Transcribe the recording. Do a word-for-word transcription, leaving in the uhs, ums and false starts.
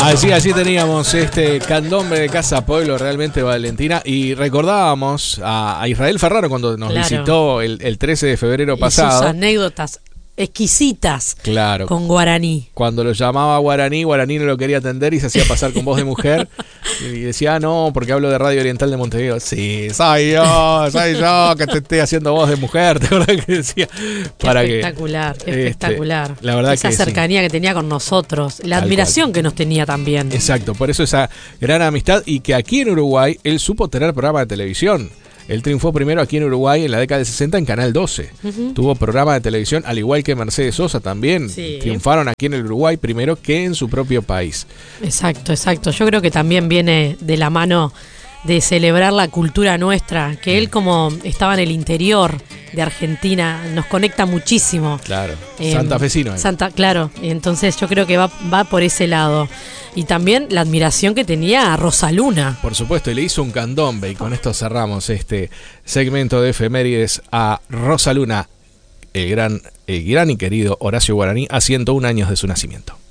Así, así teníamos este candombe de Casa Pueblo, realmente Valentina. Y recordábamos a, a Israel Ferraro cuando nos Claro. visitó el, el trece de febrero Y pasado. sus anécdotas exquisitas Claro. con guaraní. Cuando lo llamaba Guaraní, Guaraní no lo quería atender y se hacía pasar con voz de mujer. Y decía, ah, no, porque hablo de Radio Oriental de Montevideo. Sí, soy yo, soy yo que te estoy haciendo voz de mujer. ¿Te acuerdas que decía? Qué Para espectacular, que, qué este, espectacular. La verdad esa que cercanía sí. que tenía con nosotros, la Tal admiración cual. que nos tenía también. Exacto, por eso esa gran amistad y que aquí en Uruguay él supo tener programa de televisión. Él triunfó primero aquí en Uruguay en la década de sesenta en Canal doce. Uh-huh. Tuvo programa de televisión, al igual que Mercedes Sosa también. Sí. Triunfaron aquí en el Uruguay primero que en su propio país. Exacto, exacto. Yo creo que también viene de la mano de celebrar la cultura nuestra, que él como estaba en el interior de Argentina, nos conecta muchísimo. Claro, eh, santafesino. Eh. Santa, claro, entonces yo creo que va, va por ese lado. Y también la admiración que tenía a Rosaluna. Por supuesto, y le hizo un candombe, y con esto cerramos este segmento de efemérides a Rosaluna, el gran, el gran y querido Horacio Guaraní, a ciento un años de su nacimiento.